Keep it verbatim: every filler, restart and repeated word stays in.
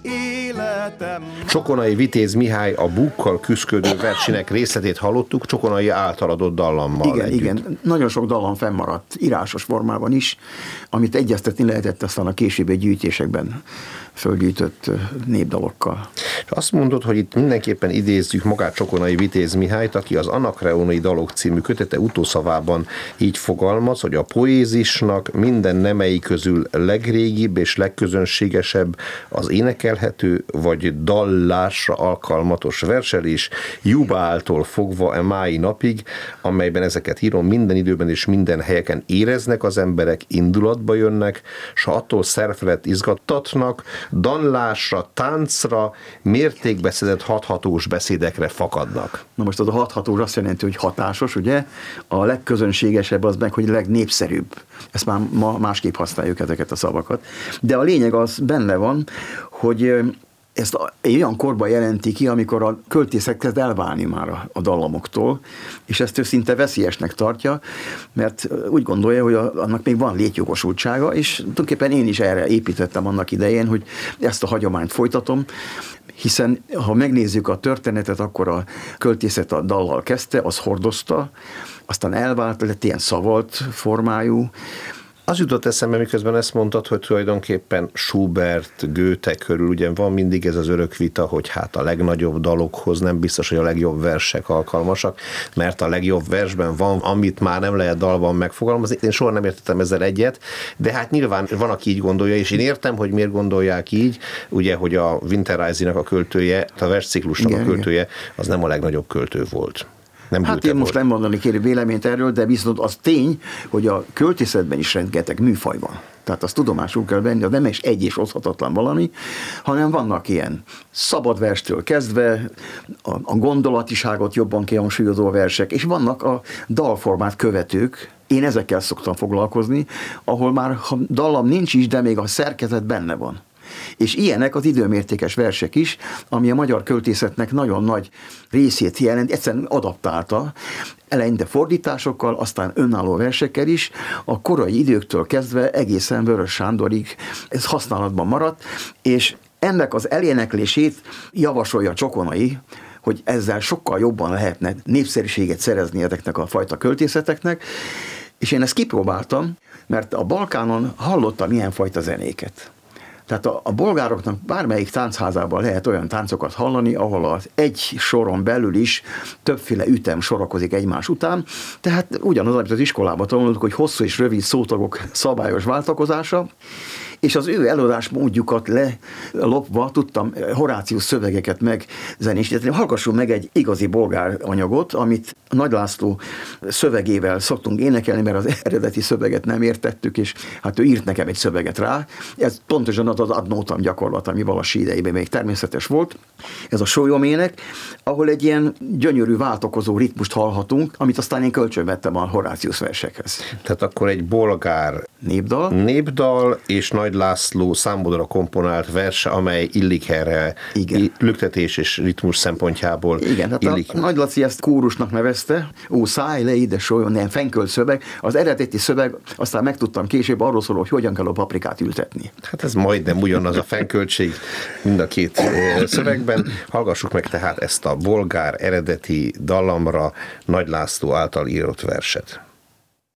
életem. Csokonai Vitéz Mihály a búkkal küszködő versének részletét hallottuk, Csokonai által adott dallammal igen, együtt. Igen, nagyon sok dallam fennmaradt, írásos formában is, amit egyeztetni lehetett aztán a későbbi gyűjtésekben fölgyűjtött népdalokkal. És azt mondod, hogy itt mindenképpen idézzük magát Csokonai Vitéz Mihályt, aki az Anakreonai dalok című kötete utószavában így fogalmaz, hogy a poézisnak minden nemei közül legrégibb és legközönségesebb az énekelhető vagy dallásra alkalmatos verselés, Jubáltól fogva e mái napig, amelyben ezeket írom, minden időben és minden helyeken éreznek az emberek, indulatba jönnek, s attól szerfelett izgattatnak, danlásra, táncra, mértékbe szedett hathatós beszédekre fakadnak. Na most az a hathatós azt jelenti, hogy hatásos, ugye? A legközönségesebb az meg, hogy legnépszerűbb. Ezt már ma másképp használjuk ezeket a szavakat. De a lényeg az benne van, hogy ezt egy olyan korban jelenti ki, amikor a költészet kezd elválni már a, a dallamoktól, és ezt ő szinte veszélyesnek tartja, mert úgy gondolja, hogy a, annak még van létjogosultsága, és tulajdonképpen én is erre építettem annak idején, hogy ezt a hagyományt folytatom, hiszen ha megnézzük a történetet, akkor a költészet a dallal kezdte, az hordozta, aztán elvált, lett ilyen szavalt formájú. Az jutott eszembe, miközben ezt mondtad, hogy tulajdonképpen Schubert, Goethe körül ugye van mindig ez az örök vita, hogy hát a legnagyobb dalokhoz nem biztos, hogy a legjobb versek alkalmasak, mert a legjobb versben van, amit már nem lehet dalban megfogalmazni. Én soha nem értettem ezzel egyet, de hát nyilván van, aki így gondolja, és én értem, hogy miért gondolják így, ugye, hogy a Winterreise-nak a költője, a versciklusnak igen, a költője, igen. Az nem a legnagyobb költő volt. Nem hát én most nem mondani kérő véleményt erről, de viszont az tény, hogy a költészetben is rengeteg műfaj van. Tehát azt tudomásul kell venni, az nem is egy és oszthatatlan valami, hanem vannak ilyen szabad verstől kezdve, a, a gondolatiságot jobban kihangsúlyozó versek, és vannak a dalformát követők, én ezekkel szoktam foglalkozni, ahol már ha dallam nincs is, de még a szerkezet benne van. És ilyenek az időmértékes versek is, ami a magyar költészetnek nagyon nagy részét jelent, egyszerűen adaptálta, eleinte fordításokkal, aztán önálló versekkel is, a korai időktől kezdve egészen Vörös Sándorig ez használatban maradt, és ennek az eléneklését javasolja Csokonai, hogy ezzel sokkal jobban lehetne népszerűséget szerezni ezeknek a fajta költészeteknek, és én ezt kipróbáltam, mert a Balkánon hallottam ilyenfajta zenéket. Tehát a, a bolgároknak bármelyik táncházában lehet olyan táncokat hallani, ahol az egy soron belül is többféle ütem sorakozik egymás után. Tehát ugyanaz, amit az iskolában tanultuk, hogy hosszú és rövid szótagok szabályos váltakozása, és az ő előadás módjukat lelopva tudtam Horácius szövegeket megzenésíteni. Hallgassunk meg egy igazi bolgár anyagot, amit Nagy László szövegével szoktunk énekelni, mert az eredeti szöveget nem értettük, és hát ő írt nekem egy szöveget rá. Ez pontosan az ad nótam gyakorlat, ami Valasi idejében még természetes volt. Ez a sólyomének, ahol egy ilyen gyönyörű váltakozó ritmust hallhatunk, amit aztán én kölcsönvettem a Horácius versekhez. Tehát akkor egy bolgár népdal, népdal és Nagy László számodra komponált verse, amely illik erre, igen. lüktetés és ritmus szempontjából. Igen, hát illik. A Nagy Laci ezt kórusnak nevezte, ó, szállj le ide, solyon, nem, fenkölt szöveg. Az eredeti szöveg, aztán megtudtam később, arról szól, hogy hogyan kell a paprikát ültetni. Hát ez majdnem ugyanaz a fenköltség mind a két szövegben. Hallgassuk meg tehát ezt a bolgár eredeti dallamra Nagy László által írott verset.